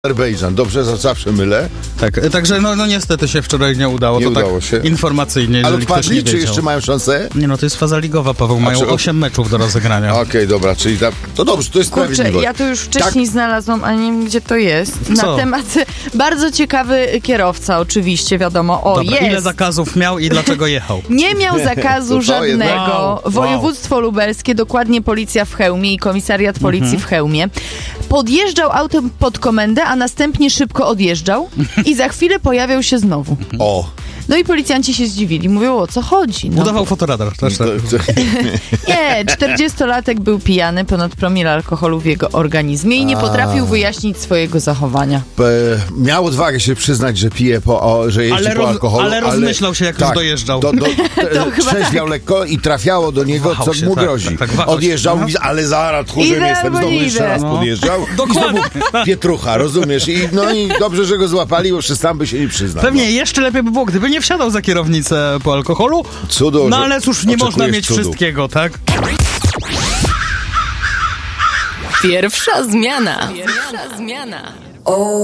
Azerbejdżan. Dobrze, zawsze mylę. Tak, także no niestety się wczoraj nie udało. Nie to udało tak się. Informacyjnie, Ale jeżeli ktoś nie odpadli, czy wiedział. jeszcze mają szansę? Nie no, to jest faza ligowa, Paweł. Mają 8 meczów do rozegrania. Okej, dobra, czyli to dobrze, to jest Kurczę, sprawiedliwość. ja to już wcześniej znalazłam, a nie wiem, gdzie to jest. Co? Na temat bardzo ciekawy kierowca, oczywiście, wiadomo. O, Dobra, jest! ile zakazów miał i dlaczego jechał? Nie miał zakazu To żadnego. Wow. Województwo lubelskie, dokładnie policja w Chełmie i komisariat policji w Chełmie. Podjeżdżał autem pod komendę, a następnie szybko odjeżdżał i za chwilę pojawiał się znowu. O, No i policjanci się zdziwili. Mówią, o co chodzi? No. Udawał fotoradar. Też tak. Nie, 40-latek był pijany, ponad promil alkoholu w jego organizmie i nie potrafił wyjaśnić swojego zachowania. miał odwagę się przyznać, że pije że jeździ po alkoholu. Ale rozmyślał się, jak już dojeżdżał. Trzeźwiał lekko i trafiało do niego, Wahał co się, mu tak, grozi. tak, wahał Odjeżdżał, się. mówi, ale zaraz tchórzem Idę jestem, albo znowu nie jeszcze idę. raz No. podjeżdżał. Dokładnie. I znowu pietrucha, rozumiesz? I dobrze, że go złapali, bo sam by się nie przyznał. Pewnie jeszcze lepiej by było, gdyby nie wsiadał za kierownicę po alkoholu. Cudu, No że ale cóż, nie można oczekujesz mieć cudu. wszystkiego, tak? Pierwsza zmiana.